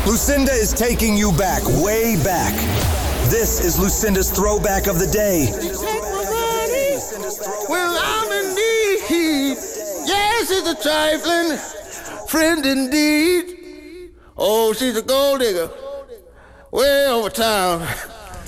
Lucinda is taking you back, way back. This is Lucinda's throwback of the day. Take my money when I'm in need. Yes, it's a trifling friend indeed. Oh, she's a gold digger way over town.